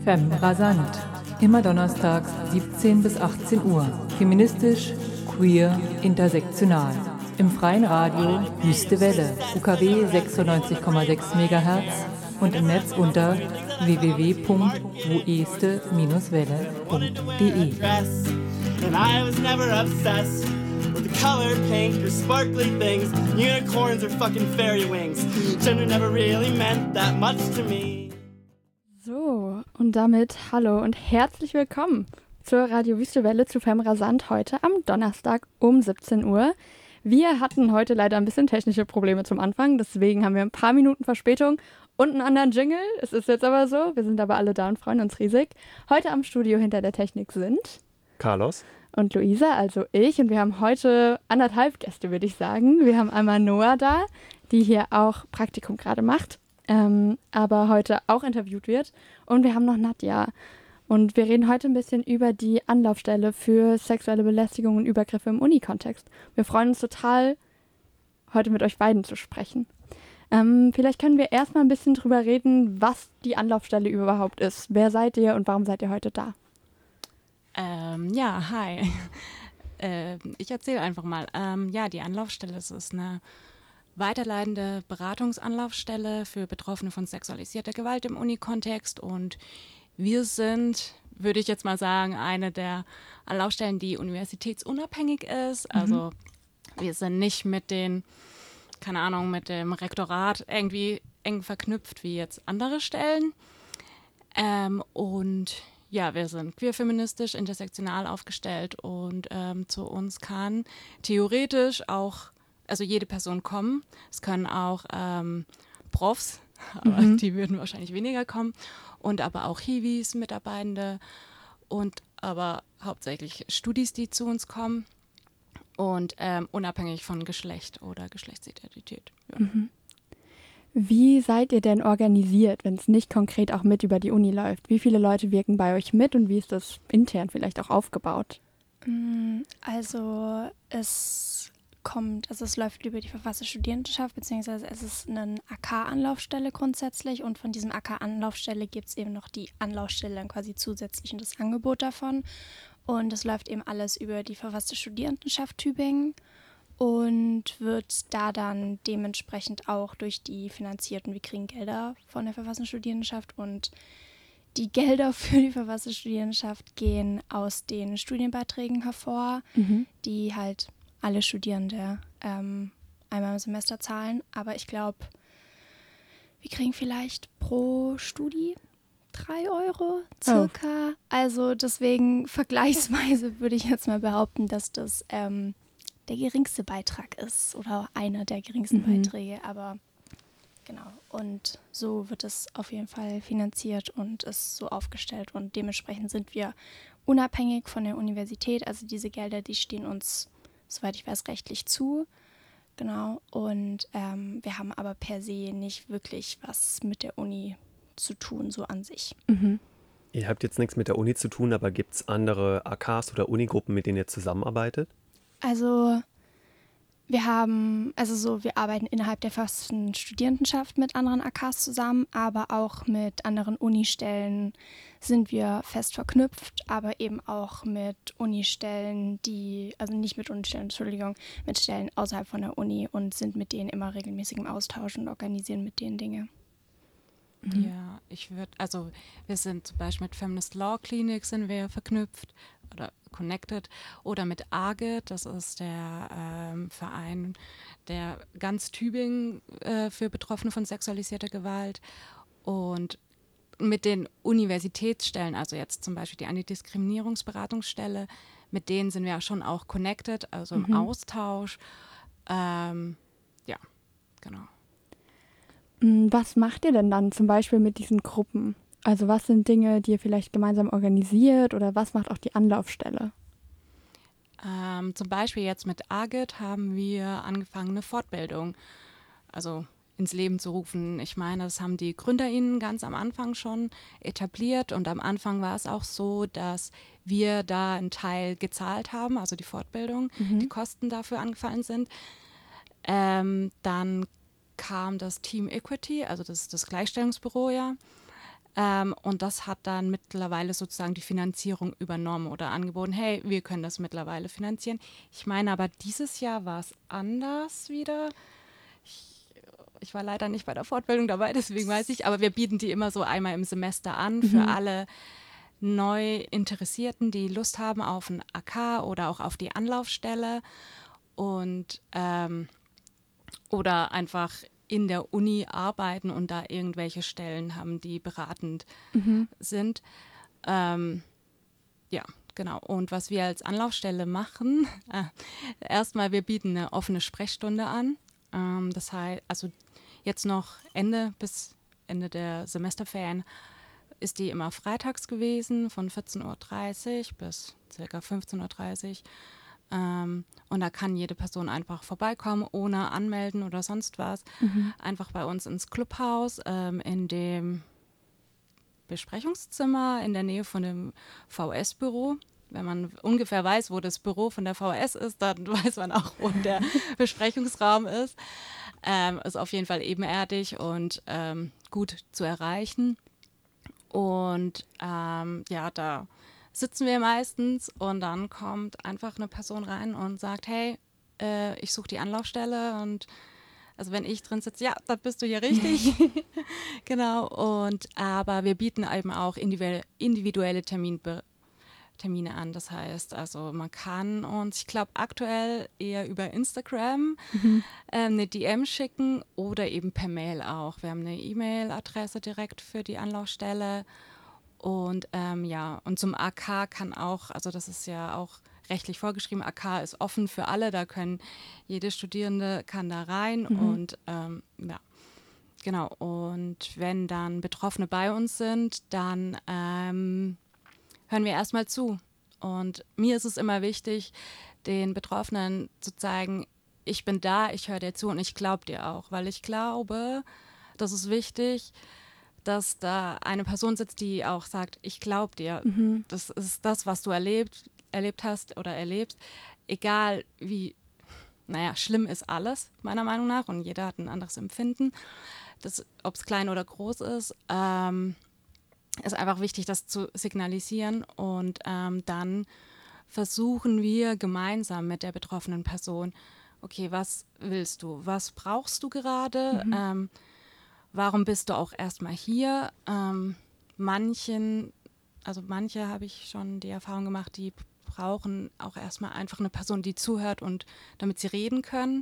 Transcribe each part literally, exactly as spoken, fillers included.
Femme rasant. Immer donnerstags siebzehn bis achtzehn Uhr. Feministisch, queer, intersektional. Im freien Radio Wüste Welle, U K W sechsundneunzig Komma sechs Megahertz und im Netz unter w w w punkt wueste Bindestrich welle punkt de. And I was never obsessed with the color pink or sparkly things, unicorns or fucking fairy wings. Gender never really meant that much to me. So, und damit hallo und herzlich willkommen zur Radio Wüste Welle zu Femme rasant heute am Donnerstag um siebzehn Uhr. Wir hatten heute leider ein bisschen technische Probleme zum Anfang, deswegen haben wir ein paar Minuten Verspätung und einen anderen Jingle. Es ist jetzt aber so, wir sind aber alle da und freuen uns riesig. Heute am Studio hinter der Technik sind Carlos und Luisa, also ich. Und wir haben heute anderthalb Gäste, würde ich sagen. Wir haben einmal Noah da, die hier auch Praktikum gerade macht, ähm, aber heute auch interviewt wird. Und wir haben noch Nadja. Und wir reden heute ein bisschen über die Anlaufstelle für sexuelle Belästigung und Übergriffe im Uni-Kontext. Wir freuen uns total, heute mit euch beiden zu sprechen. Ähm, vielleicht können wir erstmal ein bisschen drüber reden, was die Anlaufstelle überhaupt ist. Wer seid ihr und warum seid ihr heute da? Ähm, ja, hi. äh, ich erzähle einfach mal. Ähm, ja, die Anlaufstelle, das ist eine weiterleitende Beratungsanlaufstelle für Betroffene von sexualisierter Gewalt im Uni-Kontext. Und wir sind, würde ich jetzt mal sagen, eine der Anlaufstellen, die universitätsunabhängig ist. Mhm. Also wir sind nicht mit den, keine Ahnung, mit dem Rektorat irgendwie eng verknüpft wie jetzt andere Stellen. Ähm, und ja, wir sind queer-feministisch, intersektional aufgestellt und ähm, zu uns kann theoretisch auch, also jede Person kommen. Es können auch ähm, Profs, aber mhm. die würden wahrscheinlich weniger kommen, und aber auch Hiwis, Mitarbeitende und aber hauptsächlich Studis, die zu uns kommen und ähm, unabhängig von Geschlecht oder Geschlechtsidentität. Ja. Mhm. Wie seid ihr denn organisiert, wenn es nicht konkret auch mit über die Uni läuft? Wie viele Leute wirken bei euch mit und wie ist das intern vielleicht auch aufgebaut? Also es kommt, also es läuft über die verfasste Studierendenschaft, beziehungsweise es ist eine A K-Anlaufstelle grundsätzlich, und von diesem A K-Anlaufstelle gibt es eben noch die Anlaufstelle dann quasi zusätzlich und das Angebot davon. Und es läuft eben alles über die verfasste Studierendenschaft Tübingen und wird da dann dementsprechend auch durch die finanzierten, wir kriegen Gelder von der verfassten Studierendenschaft, und die Gelder für die verfasste Studierendenschaft gehen aus den Studienbeiträgen hervor, mhm. die halt alle Studierende ähm, einmal im Semester zahlen. Aber ich glaube, wir kriegen vielleicht pro Studi drei Euro circa. Oh. Also deswegen vergleichsweise würde ich jetzt mal behaupten, dass das ähm, der geringste Beitrag ist oder einer der geringsten mhm. Beiträge, aber genau. Und so wird es auf jeden Fall finanziert und ist so aufgestellt, und dementsprechend sind wir unabhängig von der Universität. Also diese Gelder, die stehen uns, soweit ich weiß, rechtlich zu. Genau. Und ähm, wir haben aber per se nicht wirklich was mit der Uni zu tun, so an sich. Mhm. Ihr habt jetzt nichts mit der Uni zu tun, aber gibt es andere A Ks oder Unigruppen, mit denen ihr zusammenarbeitet? Also wir haben, also so, wir arbeiten innerhalb der verfassten Studierendenschaft mit anderen A Ks zusammen, aber auch mit anderen Unistellen sind wir fest verknüpft, aber eben auch mit Unistellen, die, also nicht mit Unistellen, Entschuldigung, mit Stellen außerhalb von der Uni, und sind mit denen immer regelmäßig im Austausch und organisieren mit denen Dinge. Mhm. Ja, ich würde, also wir sind zum Beispiel mit Feminist Law Clinic sind wir verknüpft oder connected, oder mit A G E T, das ist der ähm, Verein, der ganz Tübingen äh, für Betroffene von sexualisierter Gewalt, und mit den Universitätsstellen, also jetzt zum Beispiel die Antidiskriminierungsberatungsstelle, mit denen sind wir schon auch connected, also im mhm. Austausch. Ähm, ja, genau. Was macht ihr denn dann zum Beispiel mit diesen Gruppen? Also was sind Dinge, die ihr vielleicht gemeinsam organisiert, oder was macht auch die Anlaufstelle? Ähm, zum Beispiel jetzt mit A G E T haben wir angefangen, eine Fortbildung also ins Leben zu rufen. Ich meine, das haben die GründerInnen ganz am Anfang schon etabliert, und am Anfang war es auch so, dass wir da einen Teil gezahlt haben, also die Fortbildung, mhm. die Kosten dafür angefallen sind. Ähm, dann kam das Team Equity, also das, das Gleichstellungsbüro, ja, Ähm, und das hat dann mittlerweile sozusagen die Finanzierung übernommen oder angeboten, hey, wir können das mittlerweile finanzieren. Ich meine aber, dieses Jahr war es anders wieder. Ich, ich war leider nicht bei der Fortbildung dabei, deswegen weiß ich, aber wir bieten die immer so einmal im Semester an für Mhm. alle neu Interessierten, die Lust haben auf ein A K oder auch auf die Anlaufstelle und ähm, oder einfach in der Uni arbeiten und da irgendwelche Stellen haben, die beratend Mhm. sind. Ähm, ja, genau. Und was wir als Anlaufstelle machen, äh, erstmal, wir bieten eine offene Sprechstunde an. Ähm, das heißt, also jetzt noch Ende bis Ende der Semesterferien ist die immer freitags gewesen, von vierzehn Uhr dreißig bis ca. fünfzehn Uhr dreißig. Ähm, und da kann jede Person einfach vorbeikommen, ohne anmelden oder sonst was. Mhm. Einfach bei uns ins Clubhaus, ähm, in dem Besprechungszimmer in der Nähe von dem V S-Büro. Wenn man ungefähr weiß, wo das Büro von der V S ist, dann weiß man auch, wo der Besprechungsraum ist. Ähm, ist auf jeden Fall ebenerdig und ähm, gut zu erreichen. Und ähm, ja, da sitzen wir meistens und dann kommt einfach eine Person rein und sagt, hey, äh, ich suche die Anlaufstelle und also wenn ich drin sitze, ja, da bist du hier richtig. Genau, und aber wir bieten eben auch individuelle, individuelle Terminbe Termine an. Das heißt, also man kann uns, ich glaube aktuell eher über Instagram Mhm. ähm, eine D M schicken oder eben per Mail auch. Wir haben eine E-Mail-Adresse direkt für die Anlaufstelle und ähm, ja, und zum A K kann auch, also das ist ja auch rechtlich vorgeschrieben, A K ist offen für alle, da können jede Studierende kann da rein Mhm. und ähm, ja, genau. Und wenn dann Betroffene bei uns sind, dann ähm, hören wir erstmal zu. Und mir ist es immer wichtig, den Betroffenen zu zeigen, ich bin da, ich höre dir zu und ich glaube dir auch, weil ich glaube, das ist wichtig, dass da eine Person sitzt, die auch sagt, ich glaube dir, Mhm. das ist das, was du erlebt, erlebt hast oder erlebst, egal wie, naja, schlimm ist alles, meiner Meinung nach, und jeder hat ein anderes Empfinden, ob es klein oder groß ist, ähm, ist einfach wichtig, das zu signalisieren und ähm, dann versuchen wir gemeinsam mit der betroffenen Person, okay, was willst du, was brauchst du gerade, Mhm. ähm, warum bist du auch erstmal hier, ähm, manchen, also manche habe ich schon die Erfahrung gemacht, die brauchen auch erstmal einfach eine Person, die zuhört und damit sie reden können,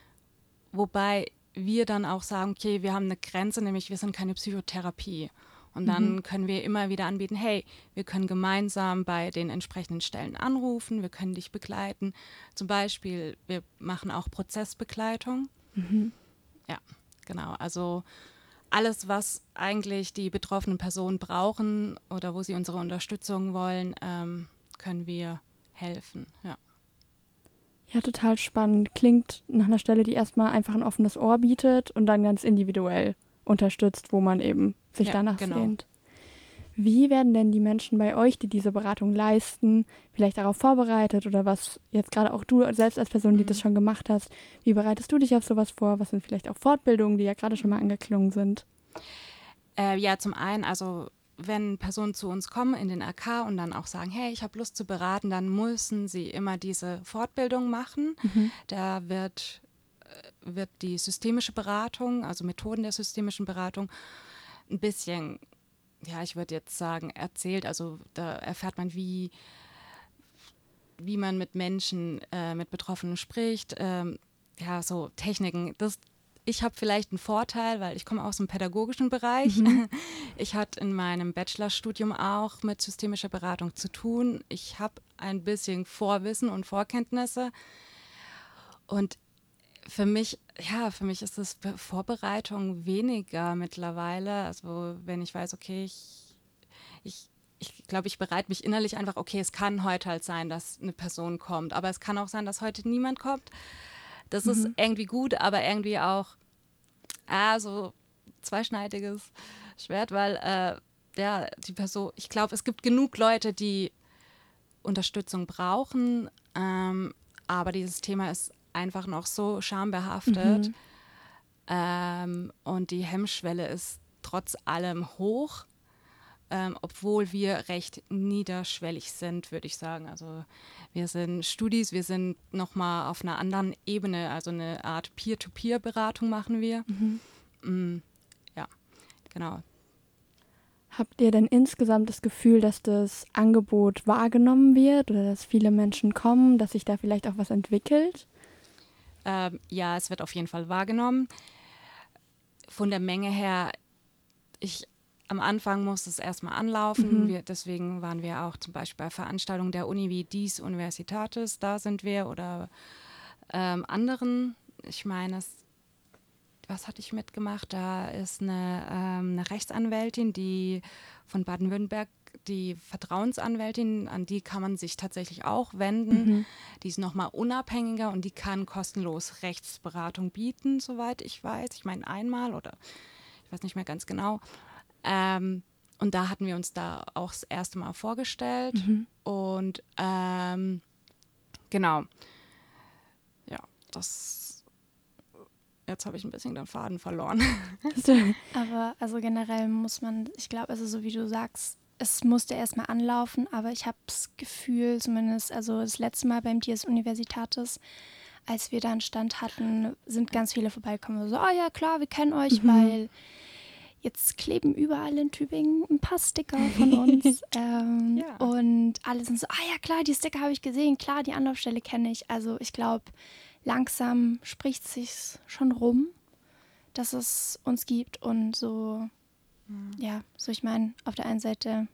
wobei wir dann auch sagen, okay, wir haben eine Grenze, nämlich wir sind keine Psychotherapie. Und dann Mhm. können wir immer wieder anbieten, hey, wir können gemeinsam bei den entsprechenden Stellen anrufen, wir können dich begleiten. Zum Beispiel, wir machen auch Prozessbegleitung. Mhm. Ja, genau. Also alles, was eigentlich die betroffenen Personen brauchen oder wo sie unsere Unterstützung wollen, ähm, können wir helfen. Ja. Ja, total spannend. Klingt nach einer Stelle, die erstmal einfach ein offenes Ohr bietet und dann ganz individuell unterstützt, wo man eben sich Ja, danach genau. sehnt. Wie werden denn die Menschen bei euch, die diese Beratung leisten, vielleicht darauf vorbereitet oder was jetzt gerade auch du selbst als Person, die Mhm. das schon gemacht hast, wie bereitest du dich auf sowas vor? Was sind vielleicht auch Fortbildungen, die ja gerade schon mal angeklungen sind? Äh, ja, zum einen, also wenn Personen zu uns kommen in den A K und dann auch sagen, hey, ich habe Lust zu beraten, dann müssen sie immer diese Fortbildung machen. Mhm. Da wird, äh, wird die systemische Beratung, also Methoden der systemischen Beratung, ein bisschen, ja, ich würde jetzt sagen, erzählt. Also da erfährt man, wie, wie man mit Menschen, äh, mit Betroffenen spricht. Ähm, ja, so Techniken. Das, ich habe vielleicht einen Vorteil, weil ich komme aus dem pädagogischen Bereich. Mhm. Ich hatte in meinem Bachelorstudium auch mit systemischer Beratung zu tun. Ich habe ein bisschen Vorwissen und Vorkenntnisse. Und für mich, ja, für mich ist das Be- Vorbereitung weniger mittlerweile. Also wenn ich weiß, okay, ich, ich, ich glaube, ich bereite mich innerlich einfach, okay, es kann heute halt sein, dass eine Person kommt, aber es kann auch sein, dass heute niemand kommt. Das ist Mhm. irgendwie gut, aber irgendwie auch ah, so zweischneidiges Schwert, weil äh, ja, die Person, ich glaube, es gibt genug Leute, die Unterstützung brauchen, ähm, aber dieses Thema ist einfach noch so schambehaftet Mhm. ähm, und die Hemmschwelle ist trotz allem hoch. ähm, obwohl wir recht niederschwellig sind, würde ich sagen. Also wir sind Studis, wir sind nochmal auf einer anderen Ebene, also eine Art Peer-to-Peer-Beratung machen wir. Mhm. Mm, ja, genau. Habt ihr denn insgesamt das Gefühl, dass das Angebot wahrgenommen wird oder dass viele Menschen kommen, dass sich da vielleicht auch was entwickelt? Ähm, ja, es wird auf jeden Fall wahrgenommen. Von der Menge her, ich am Anfang musste es erstmal anlaufen. Mhm. Wir, deswegen waren wir auch zum Beispiel bei Veranstaltungen der Uni wie Dies Universitatis, da sind wir, oder ähm, anderen. Ich meine, es, was hatte ich mitgemacht? Da ist eine, ähm, eine Rechtsanwältin, die von Baden-Württemberg, die Vertrauensanwältin, an die kann man sich tatsächlich auch wenden. Mhm. Die ist nochmal unabhängiger und die kann kostenlos Rechtsberatung bieten, soweit ich weiß. Ich meine einmal oder ich weiß nicht mehr ganz genau. Ähm, und da hatten wir uns da auch das erste Mal vorgestellt. Mhm. Und ähm, genau, ja, das, jetzt habe ich ein bisschen den Faden verloren. Aber also generell muss man, ich glaube, also so wie du sagst, es musste erstmal anlaufen, aber ich habe das Gefühl, zumindest, also das letzte Mal beim Dies Universitatis, als wir da einen Stand hatten, sind ganz viele vorbeigekommen. So, oh ja, klar, wir kennen euch, Mhm. weil jetzt kleben überall in Tübingen ein paar Sticker von uns. ähm, Ja. Und alle sind so, ah ja, klar, die Sticker habe ich gesehen, klar, die Anlaufstelle kenne ich. Also ich glaube, langsam spricht es sich schon rum, dass es uns gibt und so, Mhm. ja, so ich meine, auf der einen Seite,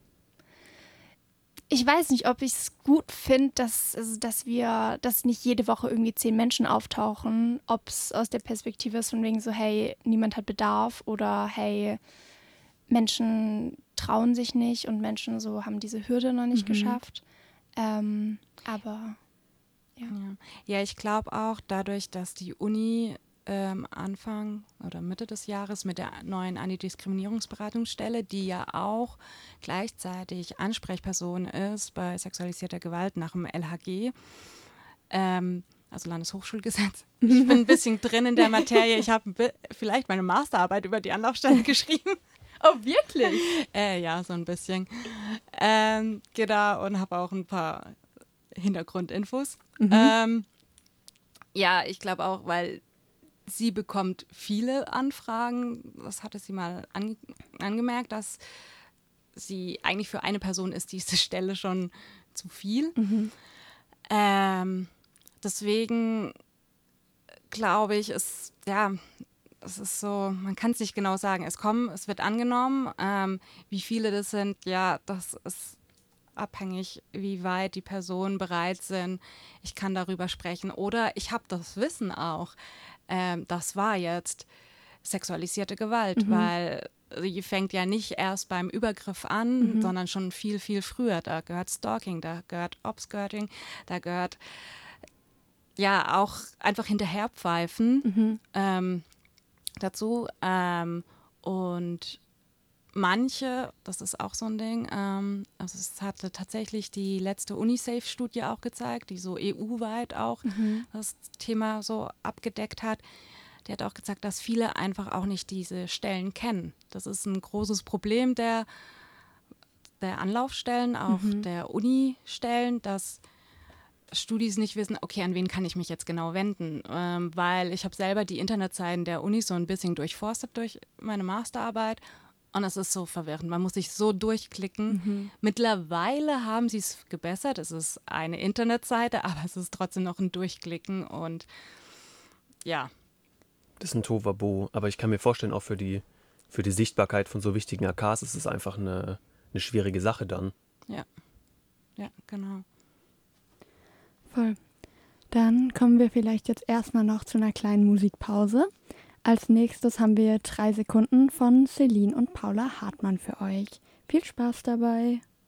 ich weiß nicht, ob ich es gut finde, dass, also, dass wir, dass nicht jede Woche irgendwie zehn Menschen auftauchen, ob es aus der Perspektive ist von wegen so, hey, niemand hat Bedarf oder hey, Menschen trauen sich nicht und Menschen so haben diese Hürde noch nicht Mhm. geschafft. Ähm, aber Ja, ja, ich glaube auch dadurch, dass die Uni ähm, Anfang oder Mitte des Jahres mit der neuen Antidiskriminierungsberatungsstelle, die ja auch gleichzeitig Ansprechperson ist bei sexualisierter Gewalt nach dem L H G, ähm, also Landeshochschulgesetz. Ich bin ein bisschen drin in der Materie. Ich habe bi- vielleicht meine Masterarbeit über die Anlaufstelle geschrieben. Oh, wirklich? Äh, ja, so ein bisschen. Ähm, genau, und habe auch ein paar Hintergrundinfos. Mhm. Ähm, ja, ich glaube auch, weil sie bekommt viele Anfragen, das hatte sie mal ange- angemerkt, dass sie eigentlich für eine Person ist diese Stelle schon zu viel. Mhm. Ähm, deswegen glaube ich, ist, ja, es ist so, man kann es nicht genau sagen. Es kommen, es wird angenommen. Ähm, wie viele das sind, ja, das ist abhängig, wie weit die Personen bereit sind. Ich kann darüber sprechen. Oder ich habe das Wissen auch. Ähm, das war jetzt sexualisierte Gewalt, Mhm. weil die fängt ja nicht erst beim Übergriff an, Mhm. sondern schon viel, viel früher. Da gehört Stalking, da gehört Obskirting, da gehört ja auch einfach hinterherpfeifen Mhm. ähm, dazu. Ähm, und manche, das ist auch so ein Ding, ähm, also es hatte tatsächlich die letzte UNICEF-Studie auch gezeigt, die so E U-weit auch Mhm. das Thema so abgedeckt hat. Die hat auch gezeigt, dass viele einfach auch nicht diese Stellen kennen. Das ist ein großes Problem der, der Anlaufstellen, auch Mhm. der Uni-Stellen, dass Studis nicht wissen, okay, an wen kann ich mich jetzt genau wenden, ähm, weil ich habe selber die Internetseiten der Uni so ein bisschen durchforstet durch meine Masterarbeit und es ist so verwirrend. Man muss sich so durchklicken. Mhm. Mittlerweile haben sie es gebessert. Es ist eine Internetseite, aber es ist trotzdem noch ein Durchklicken und ja. Das ist ein Tohuwabohu, aber ich kann mir vorstellen, auch für die, für die Sichtbarkeit von so wichtigen A Ks ist es einfach eine, eine schwierige Sache dann. Ja, ja, genau. Voll. Dann kommen wir vielleicht jetzt erstmal noch zu einer kleinen Musikpause. Als nächstes haben wir drei Sekunden von Celine und Paula Hartmann für euch. Viel Spaß dabei.